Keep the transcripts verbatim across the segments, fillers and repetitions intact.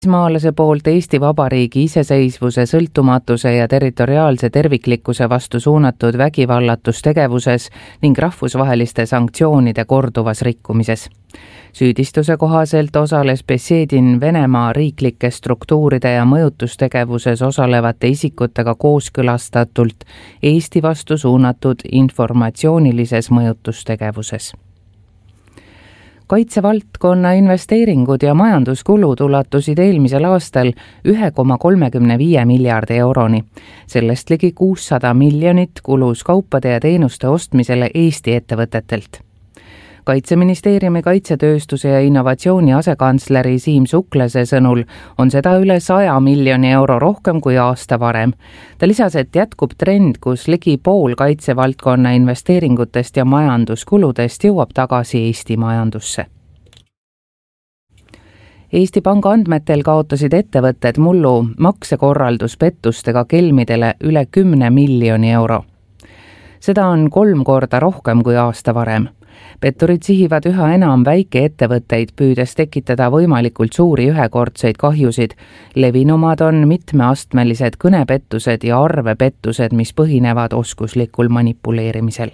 Maalase poolt Eesti Vabariigi iseseisvuse, sõltumatuse ja territoriaalse terviklikkuse vastu suunatud vägivallastustegevuses ning rahvusvaheliste sanktsioonide korduvas rikkumises. Süüdistuse kohaselt osales Besedin Venemaa riiklike struktuuride ja mõjutustegevuses osalevate isikutega kooskõlastatult Eesti vastu suunatud informatsioonilises mõjutustegevuses. Kaitsevaldkonna investeeringud ja majanduskulud ulatusid eelmisel aastal üks koma kolmkümmend viis miljardi euroni. Sellest ligi kuussada miljonit kulus kaupade ja teenuste ostmisele Eesti ettevõtetelt. Kaitseministeeriumi kaitsetööstuse ja innovatsiooni asekantsleri Siim Suklase sõnul on seda üle saja miljoni euro rohkem kui aasta varem. Ta lisas, et jätkub trend, kus ligi pool kaitsevaldkonna investeeringutest ja majanduskuludest jõuab tagasi Eesti majandusse. Eesti Panga andmetel kaotasid ettevõtted mullu maksekorralduspettustega kelmidele üle kümne miljoni euro. Seda on kolm korda rohkem kui aasta varem. Petturid sihivad üha enam väikeettevõtteid, püüdes tekitada võimalikult suuri ühekordseid kahjusid. Levinumad on mitmeastmelised kõnepettused ja arvepettused, mis põhinevad oskuslikul manipuleerimisel.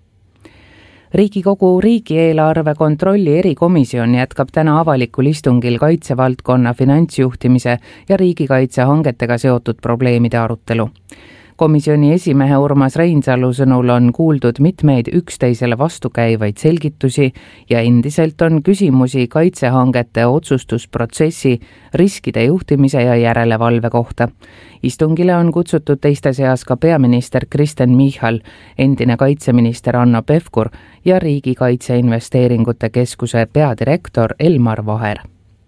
Riigikogu riigieelarve kontrolli erikomisjon jätkab täna avalikul istungil kaitsevaldkonna finantsjuhtimise ja riigikaitsehangetega seotud probleemide arutelu. Komisjoni esimehe Urmas Reinsalu sõnul on kuuldud mitmeid üksteisele vastukäivaid selgitusi ja endiselt on küsimusi kaitsehangete otsustusprotsessi, riskide juhtimise ja järelevalve kohta. Istungile on kutsutud teiste seas ka peaminister Kristen Michal, endine kaitseminister Hanno Pevkur ja Riigikaitseinvesteeringute Keskuse peadirektor Elmar Vaher.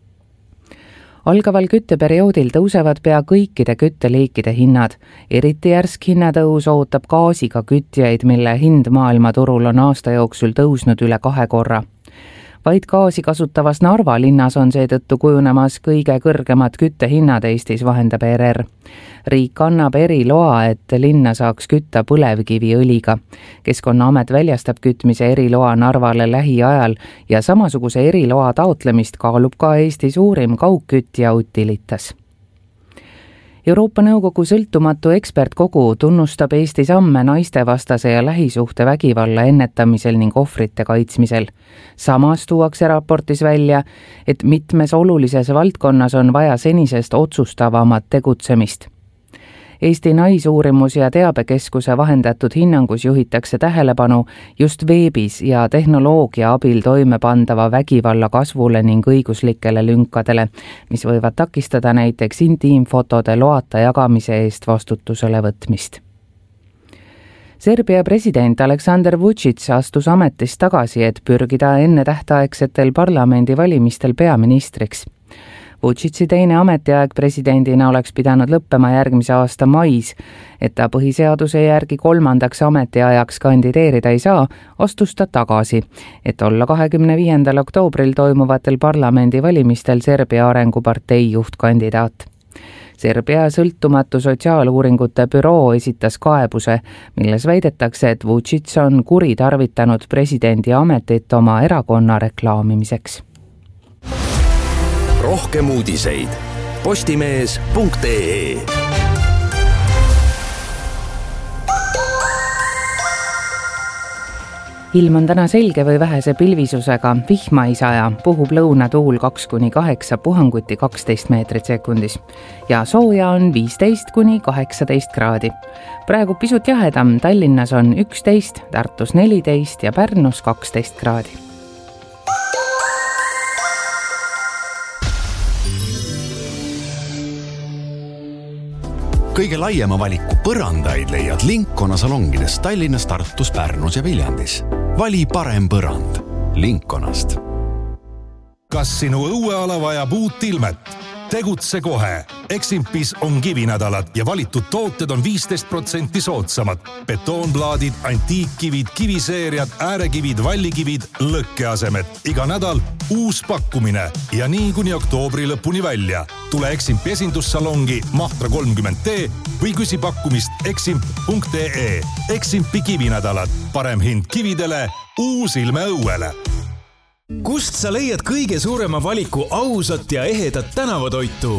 Algaval kütteperioodil tõusevad pea kõikide kütteliikide hinnad. Eriti järsk hinnatõus ootab gaasiga kütjaid, mille hind maailmaturul on aasta jooksul tõusnud üle kahe korra. Vaid gaasi kasutavas Narva linnas on seetõttu kujunemas kõige kõrgemad küttehinnad Eestis, vahendab E R R. Riik annab eriloa, et linna saaks kütta põlevkiviõliga. Keskkonnaamet väljastab kütmise eriloa Narvale lähiajal ja samasuguse eriloa taotlemist kaalub ka Eesti suurim kaugkütja Utilitas. Euroopa Nõukogu sõltumatu ekspertkogu tunnustab Eesti samme naistevastase ja lähisuhte vägivalla ennetamisel ning ohvrite kaitsmisel. Samas tuuakse raportis välja, et mitmes olulises valdkonnas on vaja senisest otsustavamat tegutsemist. Eesti Naisuurimus- ja Teabekeskuse vahendatud hinnangus juhitakse tähelepanu just veebis ja tehnoloogia abil toimepandava vägivalla kasvule ning õiguslikele lünkadele, mis võivad takistada näiteks intiimfotode loata jagamise eest vastutusele võtmist. Serbia president Aleksandar Vučić astus ametist tagasi, et pürgida enne tähtaegsetel parlamendivalimistel peaministriks. Vučići teine ametiaeg presidendina oleks pidanud lõppema järgmise aasta mais, et ta põhiseaduse järgi kolmandaks ametiajaks kandideerida ei saa, astus ta tagasi, et olla kahekümne viiendal oktoobril toimuvatel parlamendivalimistel Serbia arengupartei juhtkandidaat. Serbia sõltumatu sotsiaaluuringute büroo esitas kaebuse, milles väidetakse, et Vučić on kuritarvitanud presidendi ametit oma erakonna reklaamimiseks. Rohkem uudiseid postimees punkt ee. Ilm on täna selge või vähese pilvisusega, vihma ei saja, puhub lõunatuul kaks kuni kaheksa, puhanguti kaksteist meetrit sekundis ja sooja on viisteist kuni kaheksateist kraadi. Praegu pisut jahedam, Tallinnas on üksteist, Tartus neliteist ja Pärnus kaksteist kraadi. Kõige laiema valiku põrandaid leiad Linkona salongides Tallinnas, Tartus, Pärnus ja Viljandis. Vali parem põrand Linkonast. Kas sinu õueala vajab uut ilmet? Tegutse kohe. Eximpis on kivinädalad ja valitud tooted on viisteist protsenti soodsamad. Betoonplaadid, antiikkivid, kiviseeriad, äärekivid, vallikivid, lõkkeasemed. Iga nädal uus pakkumine ja nii kuni oktoobri lõpuni välja. Tule Eximpi esindussalongi Mahtra kolmkümmend D või küsi pakkumist eximp punkt ee. Eximpi kivinädalad. Parem hind kividele, uus ilme õuele. kust sa leiad kõige suurema valiku ausat ja ehedat tänavatoitu?